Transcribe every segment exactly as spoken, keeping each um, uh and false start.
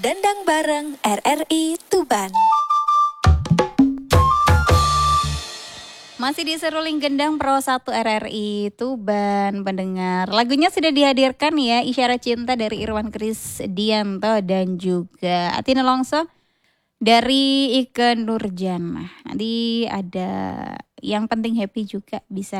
Dendang bareng R R I Tuban. Masih di Seruling Gendang Pro satu R R I Tuban, pendengar. Lagunya sudah dihadirkan ya, Isyarat Cinta dari Irwan Krisdianto dan juga Atina Longso dari Ikke Nurjanah. Nanti ada yang penting happy juga bisa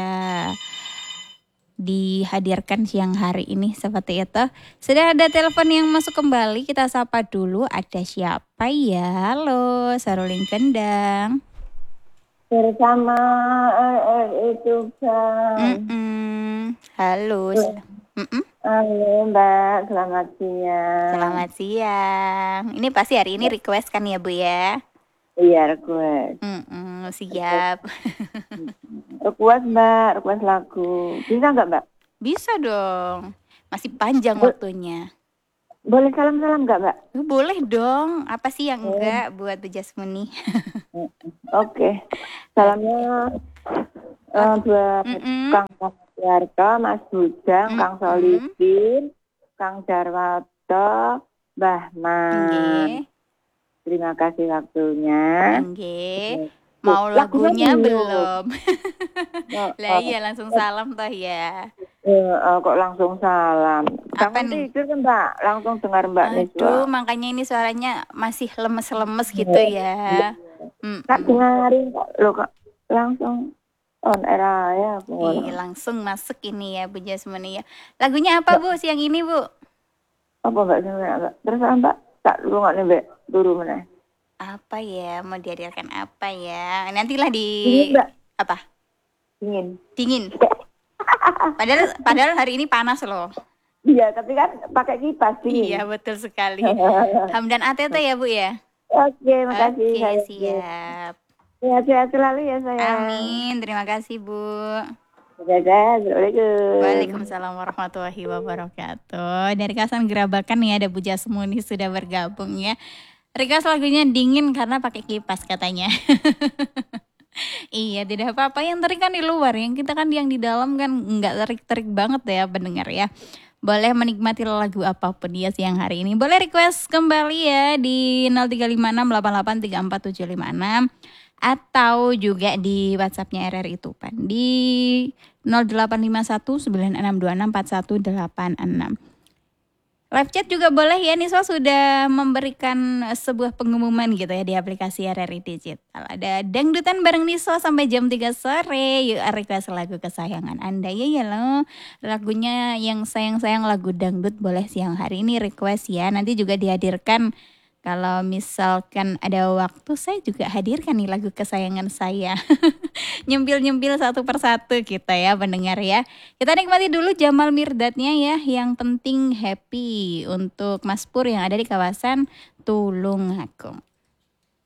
dihadirkan siang hari ini seperti itu. Sudah ada telepon yang masuk kembali, kita sapa dulu. Ada siapa ya? Halo, Seruling Gendang. Bersama R R I Tuban. Mm-mm. Halo. Mm-mm. Halo Mbak, selamat siang. Selamat siang. Ini pasti hari ini request kan ya Bu ya? Iya, request. Mm-mm, siap. Request Mbak, request lagu. Bisa nggak Mbak? Bisa dong. Masih panjang Bo- waktunya. Boleh salam-salam nggak Mbak? Oh, boleh dong. Apa sih yang Oh. enggak buat Bu Jasmuni? Oke. Salamnya eh, buat Mm-mm. Kang Mardiarto, Mas Bujang, Kang Mm-mm. Solihin, Kang Jarwato, Mbah Man. Nggih. Terima kasih waktunya. Nggih. Mau Lagunya lagunya belum. belum? Oh, Lah oh. iya langsung salam toh ya. Eh, eh, kok langsung salam. Apa Jangan nih? tidur kan Mbak, langsung dengar Mbak Aduh, Niswa. makanya ini suaranya masih lemes-lemes gitu ya. Mm-mm. Kak dengerin kok, lo kok langsung on air aja aku. Ih, langsung masuk ini ya Bu Jasmini ya. Lagunya apa Bu siang ini Bu? Apa Mbak dengerin Mbak? Terus Mbak tak lu nggak nih Mbak turu mana? Apa ya? Mau dihadirkan apa ya? Nantilah di Dingin Mbak, apa? dingin. Dingin. Padahal padahal hari ini panas loh. Iya, tapi kan pakai kipas dingin. Iya betul sekali. Hamdan A T T ya Bu ya. Oke, makasih. Oke saya. siap. Sehat-sehat selalu ya saya. Amin. Terima kasih Bu. Dadah, assalamualaikum. Waalaikumsalam warahmatullahi wabarakatuh. Dari Kawasan Gerabakan nih ada Bu Jasmuni sudah bergabung ya. Request lagunya dingin karena pakai kipas katanya. Iya tidak apa-apa, yang terik kan di luar, yang kita kan yang di dalam kan nggak terik-terik banget ya pendengar ya. Boleh menikmati lagu apapun ya siang hari ini. Boleh request kembali ya di nol tiga lima enam delapan delapan tiga empat tujuh lima enam atau juga di WhatsApp-nya R R I Tuban di nol delapan lima satu sembilan enam dua enam empat satu delapan enam. Live chat juga boleh ya, Niswa sudah memberikan sebuah pengumuman gitu ya di aplikasi R R I Digital. Ada dangdutan bareng Niswa sampai jam tiga sore. Yuk request lagu kesayangan Anda ya ya loh. Lagunya yang sayang-sayang lagu dangdut boleh siang hari ini request ya. Nanti juga dihadirkan kalau misalkan ada waktu saya juga hadirkan nih lagu kesayangan saya. Nyempil-nyempil satu persatu kita ya pendengar ya. Kita nikmati dulu Jamal Mirdadnya ya. Yang penting happy untuk Mas Pur yang ada di kawasan Tulungagung.